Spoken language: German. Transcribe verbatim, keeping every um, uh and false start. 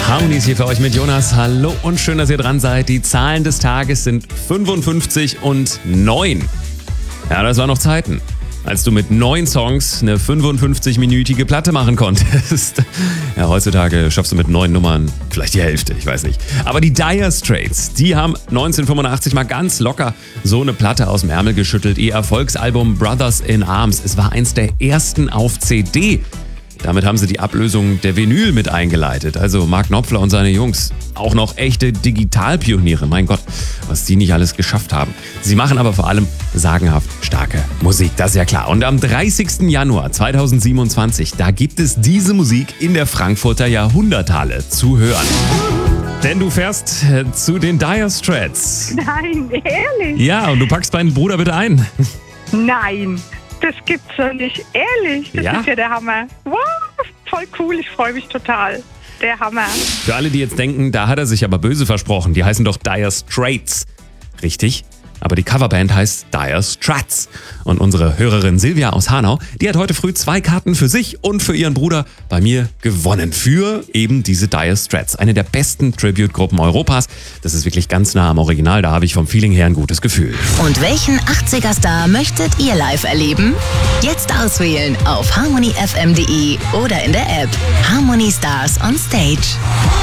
Harmony ist hier für euch mit Jonas. Hallo und schön, dass ihr dran seid. Die Zahlen des Tages sind fünfundfünfzig und neun. Ja, das waren noch Zeiten, als du mit neun Songs eine fünfundfünfzig-minütige Platte machen konntest. Ja, heutzutage schaffst du mit neun Nummern vielleicht die Hälfte, ich weiß nicht. Aber die Dire Straits, die haben neunzehnhundertfünfundachtzig mal ganz locker so eine Platte aus dem Ärmel geschüttelt. Ihr Erfolgsalbum Brothers in Arms. Es war eins der ersten auf C D. Damit haben sie die Ablösung der Vinyl mit eingeleitet. Also Mark Knopfler und seine Jungs. Auch noch echte Digitalpioniere. Mein Gott, was die nicht alles geschafft haben. Sie machen aber vor allem sagenhaft starke Musik, das ist ja klar. Und am dreißigsten Januar zweitausendsiebenundzwanzig, da gibt es diese Musik in der Frankfurter Jahrhunderthalle zu hören. Denn du fährst äh, zu den Dire Straits. Nein, ehrlich? Ja, und du packst deinen Bruder bitte ein. Nein, das gibt's doch nicht. Ehrlich, das Ja? ist ja der Hammer. Wow, voll cool, ich freue mich total. Der Hammer. Für alle, die jetzt denken, da hat er sich aber böse versprochen. Die heißen doch Dire Straits. Richtig? Aber die Coverband heißt Dire Strats. Und unsere Hörerin Silvia aus Hanau, die hat heute früh zwei Karten für sich und für ihren Bruder bei mir gewonnen. Für eben diese Dire Strats. Eine der besten Tribute-Gruppen Europas. Das ist wirklich ganz nah am Original. Da habe ich vom Feeling her ein gutes Gefühl. Und welchen achtziger-Star möchtet ihr live erleben? Jetzt auswählen auf harmony f m punkt d e oder in der App Harmony Stars on Stage.